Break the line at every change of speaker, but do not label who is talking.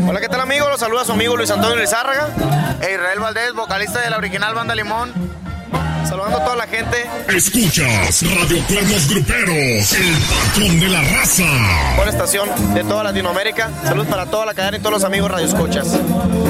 Hola, ¿qué tal, amigos? Los saluda su amigo Luis Antonio Lizárraga e Israel Valdés, vocalista de la original Banda Limón. Saludando a toda la gente.
Escuchas Radio Cuernos Gruperos, el patrón de la raza.
Por estación de toda Latinoamérica. Salud para toda la cadena y todos los amigos radioescuchas.